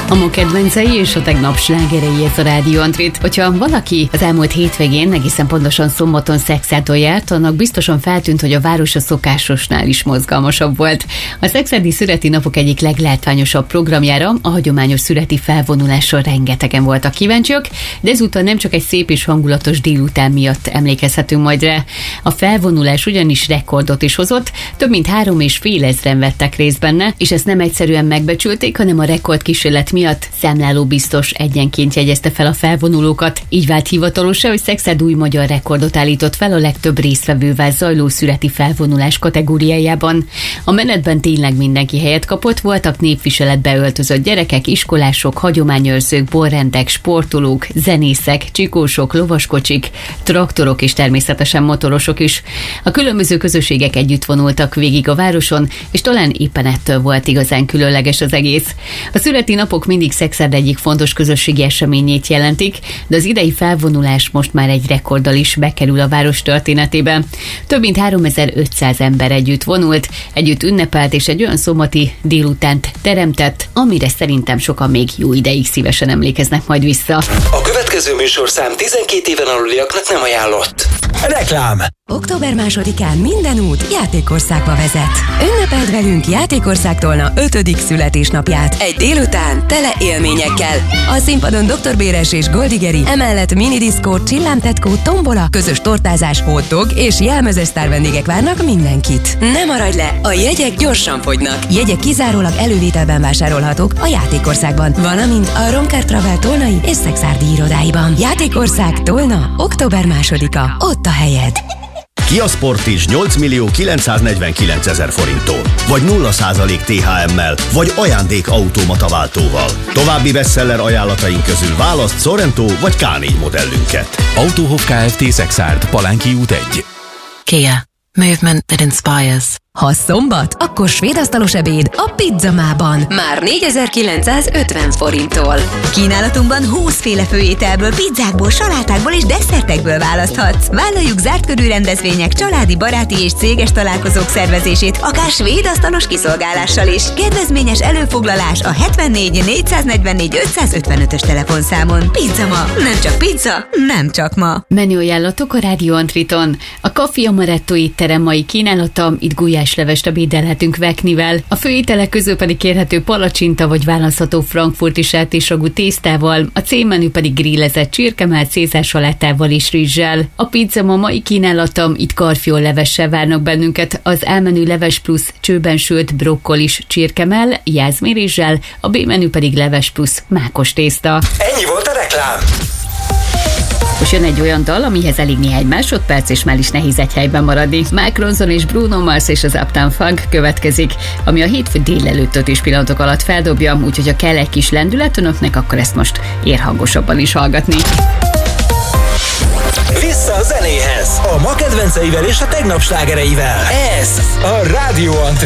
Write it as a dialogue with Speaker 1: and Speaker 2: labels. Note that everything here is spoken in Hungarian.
Speaker 1: A ma kedvencei és a tegnap slágerei, ez a Rádió Antrit. Hogyha valaki az elmúlt hétvégén, egészen pontosan szombaton Szekszárton járt, annak biztosan feltűnt, hogy a város a szokásosnál is mozgalmasabb volt. A szekszárdi születi napok egyik leglátványosabb programjára, a hagyományos születi felvonulásra rengetegen voltak kíváncsiak, de ezúttal nem csak egy szép és hangulatos délután miatt emlékezhetünk majd rá. A felvonulás ugyanis rekordot is hozott, több mint 3,5 ezren vettek részt benne, és ezt nem egyszerűen megbecsülték, hanem a rekordkísérlet miatt számlálóbiztos egyenként jegyezte fel a felvonulókat. Így vált hivatalossá, hogy Szekszárd új magyar rekordot állított fel a legtöbb résztvevővel zajló születi felvonulás kategóriájában. A menetben tényleg mindenki helyet kapott, voltak népviseletbe öltözött gyerekek, iskolások, hagyományőrzők, borrendek, sportolók, zenészek, csikósok, lovaskocsik, traktorok és természetesen motorosok is. A különböző közösségek együtt vonultak végig a városon, és talán éppen ettől volt igazán különleges az egész. A születi napok mindig Szekszárd egyik fontos közösségi eseményét jelentik, de az idei felvonulás most már egy rekorddal is bekerül a város történetébe. Több mint 3500 ember együtt vonult, együtt ünnepelt és egy olyan szombati délutánt teremtett, amire szerintem sokan még jó ideig szívesen emlékeznek majd vissza.
Speaker 2: A következő műsorszám 12 éven aluliaknak nem ajánlott. Reklám!
Speaker 3: Október 2-án minden út Játékországba vezet. Ünnepeld velünk Játékország Tolna 5. születésnapját. Egy délután tele élményekkel. A színpadon Dr. Béres és Goldigeri, emellett minidiszkó, csillámtetkó, tombola, közös tortázás, hotdog és jelmezes sztár vendégek várnak mindenkit. Ne maradj le, a jegyek gyorsan fogynak. Jegyek kizárólag elővételben vásárolhatók a Játékországban, valamint a Romkár Travel tolnai és szekszárdi irodáiban. Játékország Tolna, október 2-a. Ott a helyed.
Speaker 4: Kia Sportage 8.949.000 forinttól, vagy 0% THM-mel, vagy ajándékautomata váltóval. További bestseller ajánlataink közül választ Sorento vagy K4 modellünket.
Speaker 5: Autóhof Kft. Szekszárd, Palánki út 1.
Speaker 6: Kia. Movement that inspires.
Speaker 3: Ha szombat, akkor svédasztalos ebéd a Pizzamában. Már 4950 forinttól.
Speaker 7: Kínálatunkban 20 féle főételből, pizzákból, salátákból és desszertekből választhatsz. Vállaljuk zárt körű rendezvények, családi, baráti és céges találkozók szervezését, akár svédasztalos kiszolgálással is. Kedvezményes előfoglalás a 74 444 555-ös telefonszámon. Pizzama, nem csak pizza, nem csak ma.
Speaker 1: Menü ajánlatok a Rádió Antriton. A Café Amaretto étterem mai kínálata, itt gulyáslevest ebédelhetünk veknivel. A főételek közül pedig kérhető palacsinta vagy választható frankfurti sertésragú tésztával, a C-menü pedig grillezett csirkemell cézársalátával és rizssel. A Pizzama mai kínálata, itt karfiol levessel várnak bennünket, az A-menü leves plusz csőben sült brokkolis csirkemell, jászmérizssel, a B-menü pedig leves plusz mákos tészta.
Speaker 2: Ennyi volt a reklám!
Speaker 1: Most jön egy olyan dal, amihez elég néhány másodperc, és már is nehéz egy helyben maradni. Mark Ronson és Bruno Mars és az Uptown Funk következik, ami a hétfő délelőttöt is pillanatok alatt feldobja, úgyhogy ha kell egy kis lendület önöknek, akkor ezt most érhangosabban is hallgatni.
Speaker 2: Vissza a zenéhez! A ma kedvenceivel és a tegnap slágereivel. Ez a Rádió Antrit.